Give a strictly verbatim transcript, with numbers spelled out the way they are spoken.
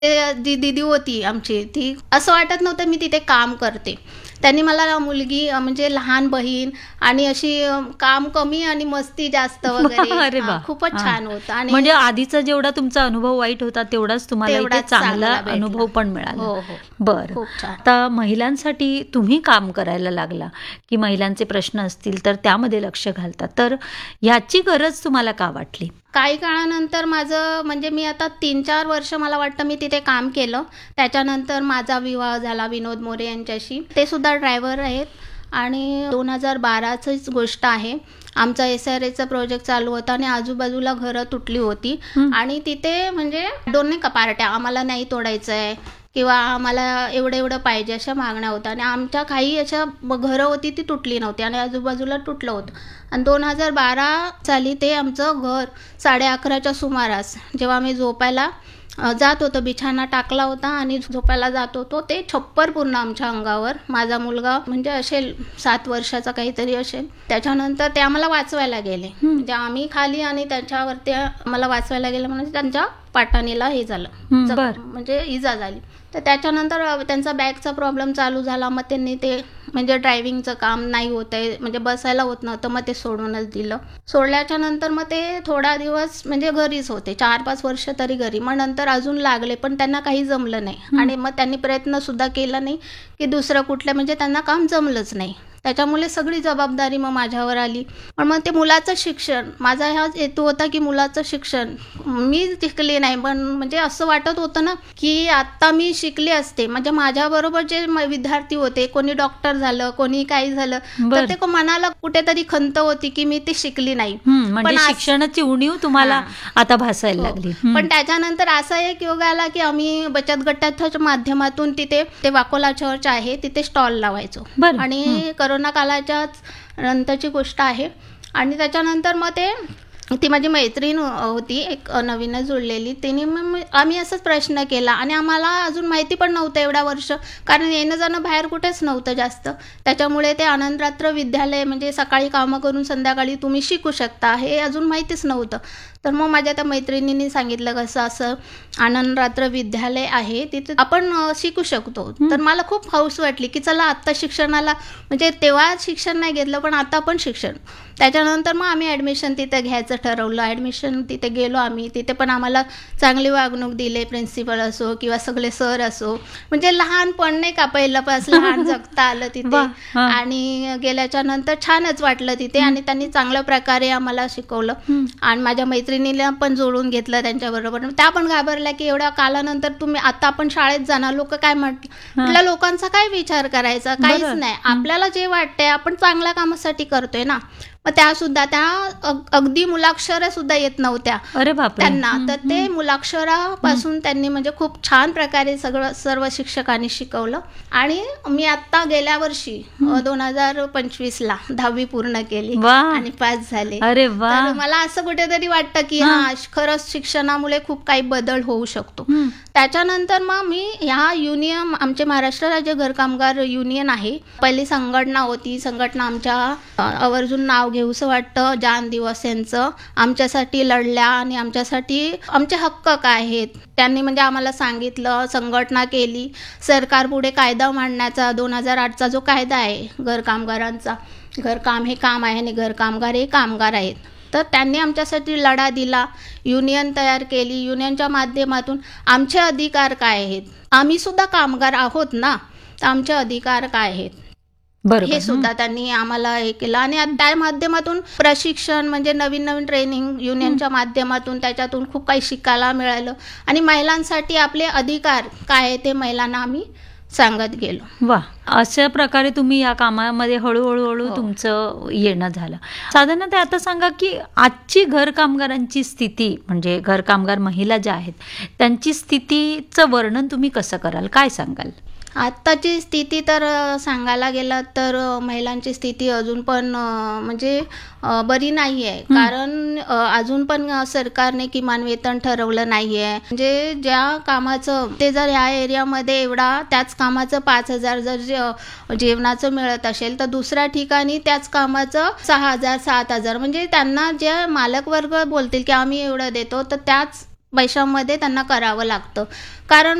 ते जी दीदी होती आमची, ती असं वाटत नव्हतं मी तिथे काम करते. त्यांनी मला मुलगी अ, म्हणजे लहान बहीण आणि अशी अ, काम कमी आणि मस्ती जास्त वगैरे अरे हां, वाह! खूपच हां. छान होतं आणि म्हणजे आधीचा जेवढा तुमचा अनुभव वाईट होता तेवढाच तुम्हाला इथे तेवढाच चांगला चांगला भेटला. अनुभव पण मिळाला. हो, हो. बरं. खूप छान. आता महिलांसाठी तुम्ही काम करायला लागला, की महिलांचे प्रश्न असतील तर त्यामध्ये लक्ष घालता. तर ह्याची गरज तुम्हाला का वाटली? काही काळानंतर माझं म्हणजे मी आता तीन चार वर्ष मला वाटतं मी तिथे काम केलं. त्याच्यानंतर माझा विवाह झाला विनोद मोरे यांच्याशी. ते सुद्धा ड्रायव्हर आहेत आणि दोन हजार बाराचीच गोष्ट आहे. आमचा एस आर एचा प्रोजेक्ट चालू होता आणि आजूबाजूला घरं तुटली होती हं. आणि तिथे म्हणजे दोन नाही का पार्ट्या, आम्हाला नाही तोडायचं आहे किंवा आम्हाला एवढं एवढं पाहिजे अशा मागण्या होत्या आणि आमच्या काही अशा ब- घरं होती ती तुटली नव्हती आणि आजूबाजूला तुटलं होतं. आणि दोन हजार बारा साली ते आमचं घर साडे अकराच्या सुमारास जेव्हा आम्ही झोपायला अ, जात होतो, बिछाना टाकला होता आणि झोपायला जात होतो, ते छप्पर पूर्ण आमच्या अंगावर. माझा मुलगा म्हणजे असेल सात वर्षाचा काहीतरी असेल. त्याच्यानंतर ते आम्हाला वाचवायला गेले. म्हणजे आम्ही खाली आणि त्याच्यावरती आम्हाला वाचवायला गेले म्हणजे त्यांच्या पाटाणीला हे झालं, हं, जख- बरं. म्हणजे इजा झाली. तर त्याच्यानंतर अ, त्यांचा बॅगचा प्रॉब्लेम चालू झाला. मग त्यांनी ते म्हणजे ड्रायव्हिंगचं काम नाही होत आहे, म्हणजे बसायला होत नव्हतं, मग ते सोडूनच दिलं. सोडल्याच्या नंतर मग ते थोडा दिवस म्हणजे घरीच होते, चार पाच वर्ष तरी घरी. मग नंतर अजून लागले पण त्यांना काही जमलं नाही आणि मग त्यांनी प्रयत्न सुद्धा केला नाही की दुसरं कुठलं, म्हणजे त्यांना काम जमलंच नाही. त्याच्यामुळे सगळी जबाबदारी मग माझ्यावर आली. पण मग ते मुलाचं शिक्षण, माझा हा हेतू होता की मुलाचं शिक्षण, मी शिकले नाही पण म्हणजे असं वाटत होतं ना की आता मी शिकले असते, म्हणजे माझ्याबरोबर जे म- विद्यार्थी होते, कोणी डॉक्टर झालं, कोणी काही झालं, तर बरं. ते को- मनाला कुठेतरी खंत होती की मी ते शिकली नाही. हं, म्हणजे पण आज- शिक्षणाची उणीव तुम्हाला आता भासायला हो. लागली. हं. पण त्याच्यानंतर असा एक योग आला की आम्ही बचत गटाच्या माध्यमातून तिथे ते वाकोला चर्च आहे तिथे स्टॉल लावायचो बरं. आणि करोना कालाच्याच नंतरची गोष्ट आहे. आणि त्याच्यानंतर मग ते ती माझी मैत्रीण होती एक नवीनच जुळलेली, तिने मग मी- आम्ही असंच प्रश्न केला आणि आम्हाला अजून माहिती पण नव्हतं एवढ्या वर्ष, कारण येणं जाणं बाहेर कुठेच नव्हतं जास्त. त्याच्यामुळे ते आनंदरात्र विद्यालय म्हणजे सकाळी कामं करून संध्याकाळी तुम्ही शिकू शकता हे अजून माहितीच नव्हतं. तर मग माझ्या त्या मैत्रिणींनी सांगितलं कसं असं आनंदरात्र विद्यालय आहे तिथे आपण अ, शिकू शकतो. तर मला खूप हौस वाटली की चला आत्ता शिक्षणाला, म्हणजे तेव्हा शिक्षण नाही घेतलं पण आता पण शिक्षण. त्याच्यानंतर मग आम्ही ॲडमिशन तिथे घ्यायचं ठरवलं. ॲडमिशन तिथे गेलो आम्ही. तिथे पण आम्हाला चांगली वागणूक दिली, प्रिन्सिपल असो किंवा सगळे सर असो. म्हणजे लहानपण नाही का पहिल्यापासून लहान जगता आलं तिथे. वाह! हां. आणि गेल्याच्या नंतर छानच वाटलं तिथे आणि त्यांनी चांगल्या प्रकारे आम्हाला शिकवलं हं. आणि माझ्या मैत्रिणीला पण जोडून घेतलं त्यांच्याबरोबर. त्या पण घाबरल्या की एवढ्या कालानंतर तुम्ही आता आपण शाळेत जाणार, लोक काय म्हट- म्हटलं लोकांचा काय विचार करायचा, काहीच बरं. नाही. आपल्याला जे वाटतंय आपण चांगल्या कामासाठी करतोय ना. मग त्या सुद्धा त्या अग- अगदी मुलाक्षरं सुद्धा येत नव्हत्या अरे बापरे. त्यांना, हं, तर ते हं. मुलाक्षरापासून त्यांनी म्हणजे खूप छान प्रकारे सगळं सर्व शिक्षकांनी शिकवलं. आणि मी आत्ता गेल्या वर्षी दोन हजार पंचवीसला दहावी पूर्ण केली वाह! आणि पास झाले. अरे वा. तर मला असं कुठेतरी वाटतं की हा खरंच शिक्षणामुळे खूप काही बदल होऊ शकतो. हं. त्याच्यानंतर मग मी ह्या युनियन, आमचे महाराष्ट्र राज्य घरकामगार युनियन आहे, पहिली संघटना होती. संघटना आमच्या अ, आवर्जून नाव घेऊसं वाटतं, जान दिवस यांचं, आमच्यासाठी लढल्या आणि आमच्यासाठी आमचे हक्क काय आहेत त्यांनी म्हणजे आम्हाला सांगितलं, संघटना केली. सरकारपुढे कायदा मांडण्याचा दोन हजार आठचा जो कायदा आहे घरकामगारांचा, घरकाम हे काम आहे आणि घरकामगार हे कामगार आहेत, तर त्यांनी आमच्यासाठी लढा दिला. युनियन तयार केली. युनियनच्या माध्यमातून आमचे अधिकार काय आहेत, आम्ही सुद्धा कामगार आहोत ना, तर आमचे अधिकार काय आहेत बरोबर. हे सुद्धा त्यांनी आम्हाला हे केलं. आणि आ- त्या माध्यमातून प्रशिक्षण म्हणजे नवीन नवीन ट्रेनिंग युनियनच्या माध्यमातून त्याच्यातून खूप काही शिकायला मिळालं आणि महिलांसाठी आपले अधिकार काय आहे ते महिलांना आम्ही सांगत गेलो. वा, अशा प्रकारे तुम्ही या कामामध्ये हळूहळू हळू हो. तुमचं येणं झालं. साधारणतः आता सांगा की आजची घर कामगारांची स्थिती, म्हणजे घर कामगार महिला ज्या आहेत त्यांची स्थितीचं वर्णन तुम्ही कसं कराल, काय सांगाल? आत्ताची स्थिती तर अ, सांगायला गेलं तर अ, महिलांची स्थिती अजून पण अ, म्हणजे अ, बरी नाही आहे. कारण अ, अजून पण अ, सरकारने किमान वेतन ठरवलं नाही आहे. म्हणजे ज्या कामाचं ते जर ह्या एरियामध्ये एवढा त्याच कामाचं पाच हजार जर जे- जेवणाचं मिळत असेल तर दुसऱ्या ठिकाणी त्याच कामाचं सहा हजार सात हजार, म्हणजे त्यांना जे मालक वर्ग बोलतील की आम्ही एवढं देतो तर त्याच पैशामध्ये त्यांना करावं लागतं. कारण